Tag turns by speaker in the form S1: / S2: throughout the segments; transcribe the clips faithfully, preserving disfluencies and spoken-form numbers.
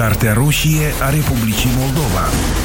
S1: Cartea roșie a Republicii Moldova.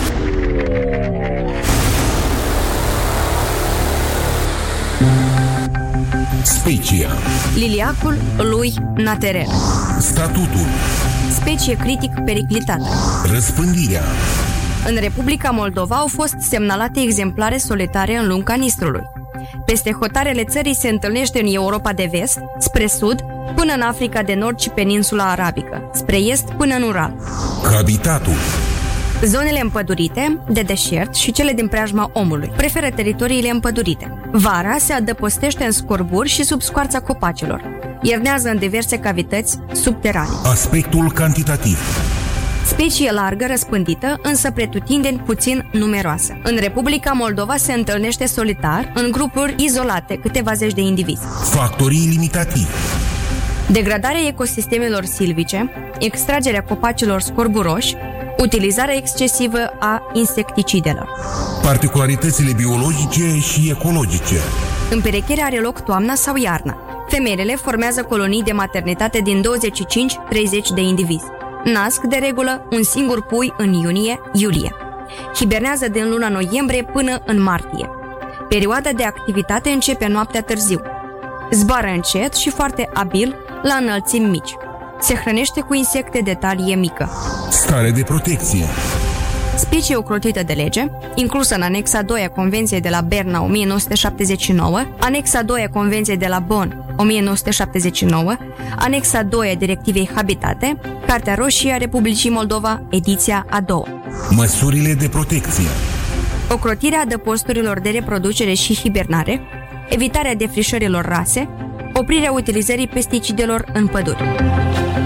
S1: Specia.
S2: Liliacul lui Naterel.
S1: Statutul.
S2: Specie critic periclitată.
S1: Răspândirea.
S2: În Republica Moldova au fost semnalate exemplare solitare în lunga Nistrului. Peste hotarele țării se întâlnește în Europa de vest, spre sud, până în Africa de Nord și peninsula arabică, spre est până în Ural.
S1: Habitatul.
S2: Zonele împădurite, de deșert și cele din preajma omului preferă teritoriile împădurite. Vara se adăpostește în scorburi și sub scoarța copacilor. Iernează în diverse cavități subterane.
S1: Aspectul cantitativ.
S2: Specie largă, răspândită, însă pretutindeni puțin numeroasă. În Republica Moldova se întâlnește solitar, în grupuri izolate, câteva zeci de indivizi.
S1: Factorii limitativi.
S2: Degradarea ecosistemelor silvice, extragerea copacilor scorburoși, utilizarea excesivă a insecticidelor.
S1: Particularitățile biologice și ecologice.
S2: Împerecherea are loc toamna sau iarna. Femeile formează colonii de maternitate din douăzeci și cinci treizeci de indivizi. Nasc, de regulă, un singur pui în iunie-iulie. Hibernează din luna noiembrie până în martie. Perioada de activitate începe noaptea târziu. Zboară încet și foarte abil la înălțimi mici. Se hrănește cu insecte de talie mică.
S1: Stare de protecție.
S2: Specie ocrotită de lege, inclusă în anexa doi a Convenției de la Berna o mie nouă sute șaptezeci și nouă, anexa doi a Convenției de la Bonn o mie nouă sute șaptezeci și nouă, anexa doi a Directivei Habitate, Cartea roșie a Republicii Moldova, ediția a doua.
S1: Măsurile de protecție.
S2: Ocrotirea adăposturilor de reproducere și hibernare, evitarea defrișărilor rase, oprirea utilizării pesticidelor în păduri.